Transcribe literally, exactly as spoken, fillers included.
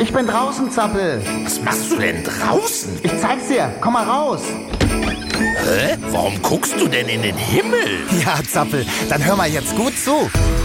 Ich bin draußen, Zappel. Was machst du denn draußen? Ich zeig's dir. Komm mal raus. Hä? Warum guckst du denn in den Himmel? Ja, Zappel, dann hör mal jetzt gut zu.